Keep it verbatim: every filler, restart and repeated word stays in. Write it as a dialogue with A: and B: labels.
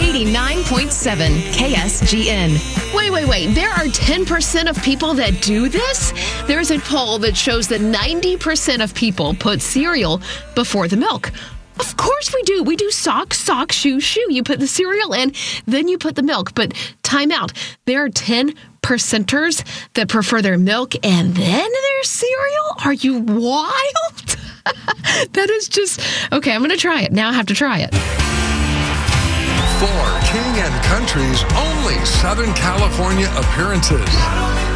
A: eighty-nine point seven K S G N. Wait, wait, wait. There are ten percent of people that do this? There's a poll that shows that ninety percent of people put cereal before the milk. Of course we do. We do sock, sock, shoe, shoe. You put the cereal in, then you put the milk. But time out. There are ten percenters that prefer their milk and then their cereal? Are you wild? That is just... Okay, I'm going to try it. Now I have to try it.
B: For King and Country's only Southern California appearances.